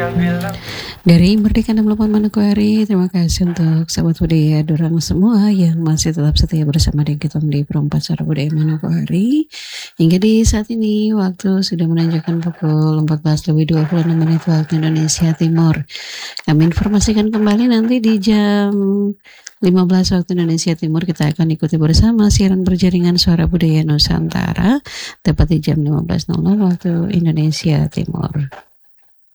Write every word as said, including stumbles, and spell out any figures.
Dari Merdeka enam puluh delapan Manokwari, terima kasih untuk sahabat budaya dorang semua yang masih tetap setia bersama dengan kita di Perempat Suara Budaya Manokwari. Hingga di saat ini waktu sudah menanjakkan pukul empat belas lebih dua puluh enam menit waktu Indonesia Timur. Kami informasikan kembali nanti di jam lima belas waktu Indonesia Timur kita akan ikuti bersama siaran berjaringan Suara Budaya Nusantara tepat di jam lima belas waktu Indonesia Timur.